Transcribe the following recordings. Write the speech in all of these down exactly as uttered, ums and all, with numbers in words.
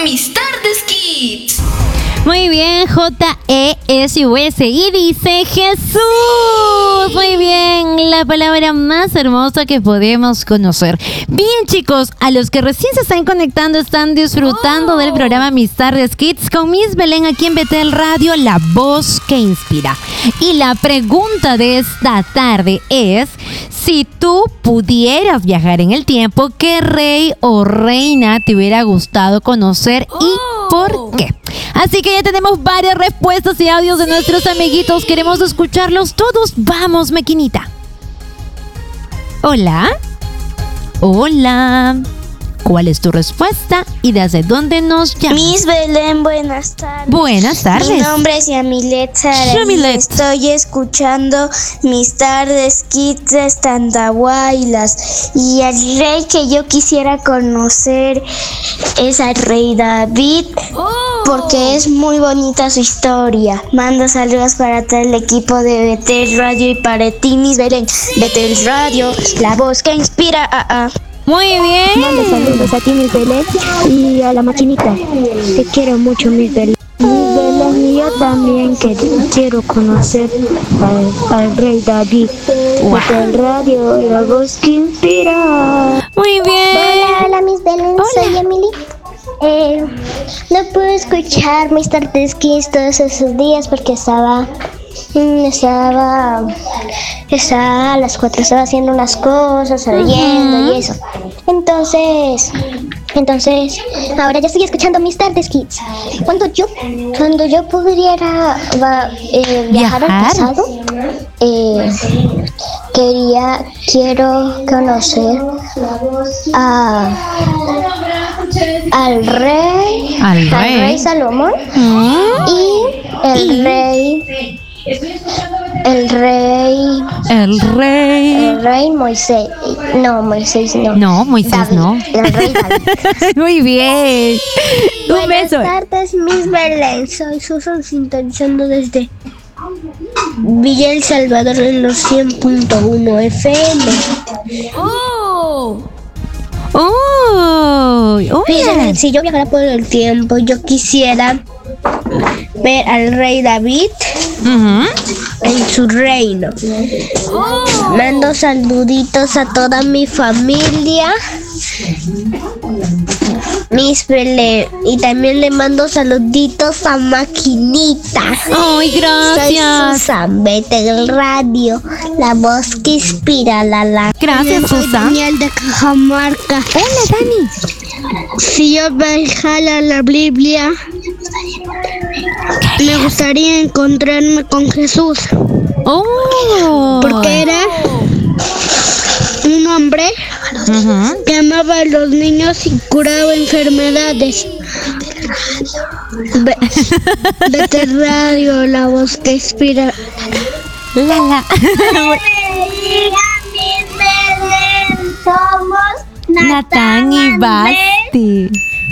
Mis Tardes Kids. Muy bien, J E S U S y dice Jesús. Muy bien, la palabra más hermosa que podemos conocer. Bien, chicos, a los que recién se están conectando, están disfrutando oh. del programa Mis Tardes Kids con Miss Belén aquí en Betel Radio, la voz que inspira. Y la pregunta de esta tarde es: si tú pudieras viajar en el tiempo, ¿qué rey o reina te hubiera gustado conocer y oh. por qué? Así que ya tenemos varias respuestas y audios de nuestros amiguitos. Queremos escucharlos todos. Vamos, maquinita. Hola. Hola. ¿Cuál es tu respuesta y desde dónde nos llamas? Miss Belén, buenas tardes. Buenas tardes. Mi nombre es Yamilet Saraí. Estoy escuchando Mis Tardes Kids de Tandahuaylas. Y el rey que yo quisiera conocer es al rey David, oh. porque es muy bonita su historia. Mando saludos para todo el equipo de Betel Radio y para ti, Miss Belén. Betel Radio, la voz que inspira. Ah, ah. Muy bien. Mando saludos a ti, Miss Belén, y a la maquinita. Te quiero mucho, Miss Belén. Miss Belén, y yo también que quiero conocer al, al rey David. Wow. Betel Radio, la voz que inspira. Muy bien. Hola, hola, Miss Belén. Hola. Soy Emily. Eh, no pude escuchar Mis Tardes Kids todos esos días porque estaba... Estaba, estaba a las cuatro, estaba haciendo unas cosas, leyendo uh-huh. y eso. Entonces, entonces, ahora ya estoy escuchando Mis Tardes Kids. Cuando yo, cuando yo pudiera va, eh, viajar, ¿Viajar al pasado, eh, quería, quiero conocer a, al rey, al rey, al rey Salomón uh-huh. y el ¿Y? rey. El rey. El rey. El rey Moisés. No, Moisés no. No, Moisés David, no. El rey David. Muy bien. Un Buenas beso. Buenas tardes, Miss Belén. Soy Susan, sintonizando desde Villa El Salvador en los cien punto uno F M. ¡Oh! ¡Oh! ¡Oh! Miren, si yo viajara por el tiempo, yo quisiera ver al rey David uh-huh. en su reino. Oh. Mando saluditos a toda mi familia, Miss Belén, y también le mando saluditos a Maquinita. ¡Ay, gracias! Soy Susan, Betel Radio, la voz que inspira, la la. Gracias, Susan. Daniel de Cajamarca. Hola, Dani. Si yo viajara la Biblia, me gustaría encontrarme con Jesús. Oh. Porque era un hombre uh-huh. que amaba a los niños y curaba enfermedades. Be- Betel Radio, la voz que inspira. La la. Somos Natán y Basti.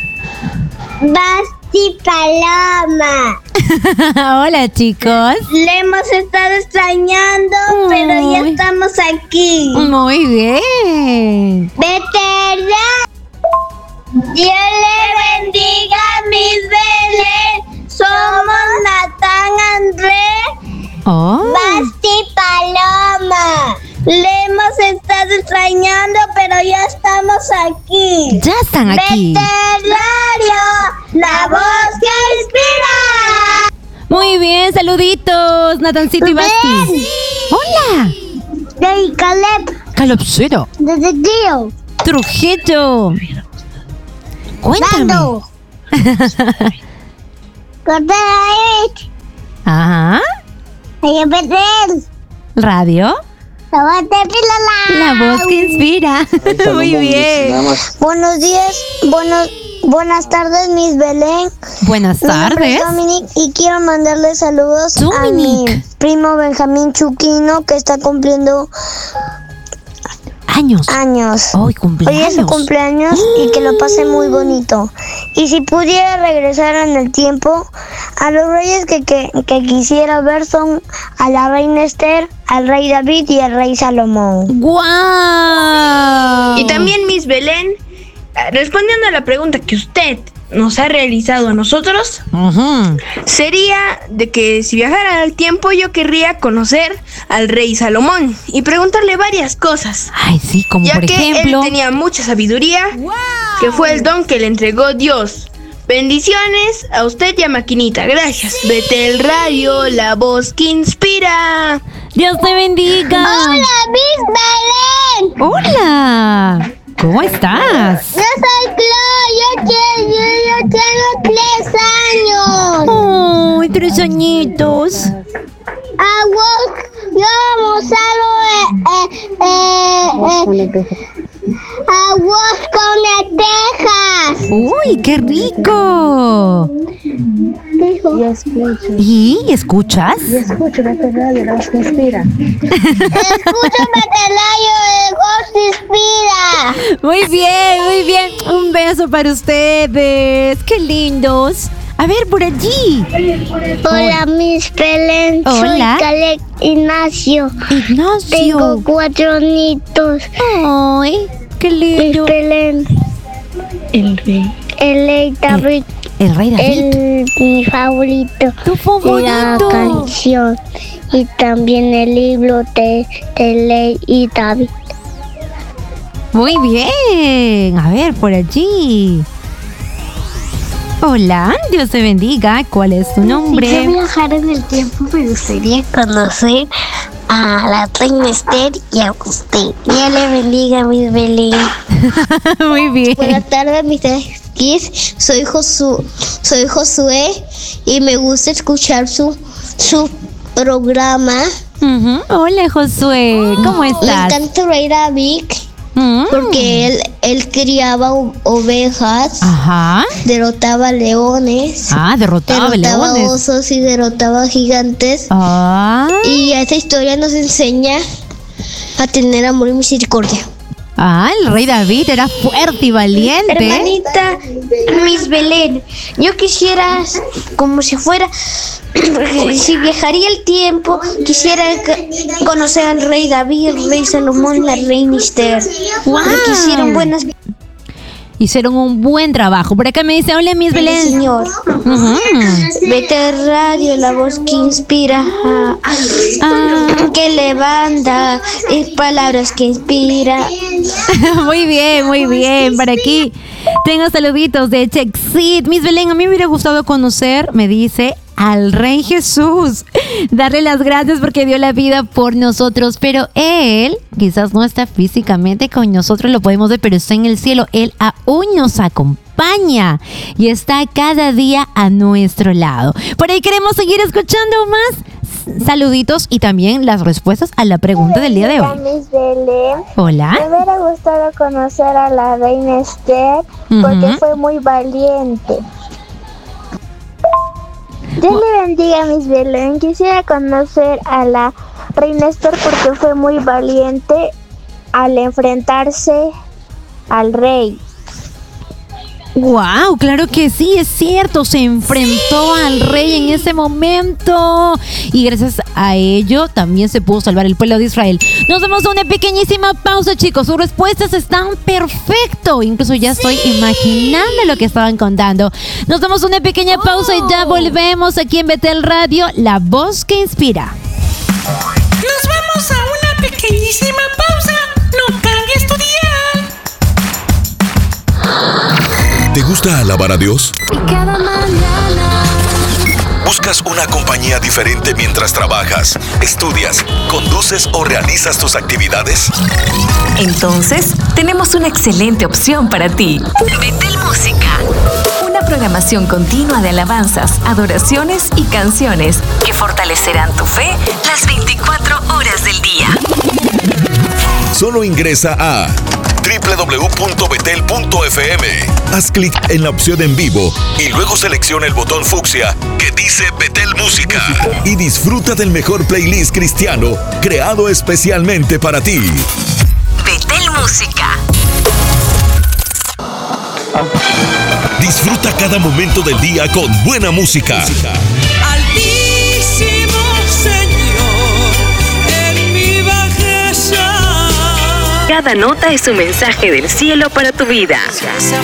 Basti Paloma. Hola, chicos. Le hemos estado extrañando, Uy. pero ya estamos aquí. Muy bien. Betel. Dios le bendiga, Miss Belén. Somos Natán Andrés. Oh. Basti Paloma. Le hemos estado extrañando, pero ya estamos aquí. Ya están aquí. Betel Radio, la voz que inspira. Muy bien, saluditos, Natancito y Basti. Hola. De Caleb. Calebcito. Desde Tío. Trujillo. Cuéntame. Cortera. Ajá. Betel Radio. La voz que inspira. Muy bien. Buenos días, buenos, buenas tardes, Miss Belén. Buenas tardes. Mi nombre es Dominic y quiero mandarle saludos Dominic. a mi primo Benjamín Chuquino, que está cumpliendo años. Años. Hoy cumpleaños. Hoy es su cumpleaños y que lo pase muy bonito. Y si pudiera regresar en el tiempo, a los reyes que, que, que quisiera ver son a la reina Esther, al rey David y al rey Salomón. ¡Guau! Y también Miss Belén, respondiendo a la pregunta que usted nos ha realizado a nosotros, Ujú. sería de que si viajara al tiempo yo querría conocer al rey Salomón y preguntarle varias cosas, Ay, sí, como ya por que ejemplo. él tenía mucha sabiduría, que fue el don que le entregó Dios. Bendiciones a usted y a Maquinita. Gracias. Betel Radio, la voz que inspira. Dios te bendiga. Hola, Miss Belén. Hola. ¿Cómo estás? Yo soy Chloe, yo, tengo- yo, yo tengo tres años. Ay, tres añitos. A vos, yo vamos a eh, eh, eh, eh, a vos con lentejas. Uy, qué rico. Dijo. ¿Y escuchas? Escucho Metelayo de Voz Inspira. Muy bien, muy bien. Un beso para ustedes. Qué lindos. A ver, por allí. Hola, Miss Belén. Hola. Soy Caleb Ignacio. Ignacio. Tengo cuatro añitos. Ay, qué Miss lindo. Belén. El rey. El rey David. El rey David. El, mi favorito. Tu La favorito. canción. Y también el libro de, de Ley y David. Muy bien. A ver, por allí. Hola, Dios te bendiga. ¿Cuál es tu Si nombre? yo viajara en el tiempo, me gustaría conocer a la reina Esther y a usted. Dios le bendiga, Miss Belén. Muy bien. Buenas tardes, mis Kids. Soy Josu, soy Josué y me gusta escuchar su, su programa. Ujú. Hola, Josué. ¿Cómo Me estás? encanta Rey David Mm. porque él, él criaba o- ovejas, Ajá. derrotaba leones, Ah, derrotaba derrotaba leones. osos y derrotaba gigantes. Ah. Y esta historia nos enseña a tener amor y misericordia. Ah, el rey David era fuerte y valiente. Hermanita Miss Belén, yo quisiera, como si fuera, si viajaría el tiempo, quisiera c- conocer al rey David, el rey Salomón, la reina Esther. Wow. Porque hicieron buenas Hicieron un buen trabajo. Por acá me dice, hola, Miss vidas, Belén. Señor. Ujú. Vete Radio, la voz que inspira, Ah. que levanta, y palabras que inspira. Muy bien, muy bien. Por aquí tengo saluditos de Chexit. Miss Belén, a mí me hubiera gustado conocer, me dice, al Rey Jesús. Darle las gracias porque dio la vida por nosotros. Pero Él quizás no está físicamente con nosotros, lo podemos ver, pero está en el cielo. Él aún nos acompaña y está cada día a nuestro lado. Por ahí queremos seguir escuchando más saluditos y también las respuestas a la pregunta del día de hoy. Miss Belén. Hola. Me hubiera gustado conocer a la reina Esther porque Ujú. fue muy valiente. Dios le bendiga, Miss Belén. Quisiera conocer a la reina Esther porque fue muy valiente al enfrentarse al rey. Wow, claro que sí, es cierto, se enfrentó al rey en ese momento y gracias a ello también se pudo salvar el pueblo de Israel. Nos vamos a una pequeñísima pausa, chicos, sus respuestas están perfecto, incluso ya estoy imaginando lo que estaban contando. Nos damos una pequeña pausa y ya volvemos aquí en Betel Radio, la voz que inspira. Nos vamos a una pequeñísima pausa. No cambies tu dial. ¿Te gusta alabar a Dios? Y cada mañana ¿Buscas una compañía diferente mientras trabajas, estudias, conduces o realizas tus actividades? Entonces, tenemos una excelente opción para ti. Betel Música. Una programación continua de alabanzas, adoraciones y canciones que fortalecerán tu fe las veinticuatro horas del día. Solo ingresa a doble u doble u doble u punto betel punto efe eme. Haz clic en la opción en vivo y luego selecciona el botón fucsia que dice Betel Música y disfruta del mejor playlist cristiano creado especialmente para ti. Betel Música. Disfruta cada momento del día con buena música. Altísimo Señor, en mi bajeza. Cada nota es un mensaje del cielo para tu vida. Se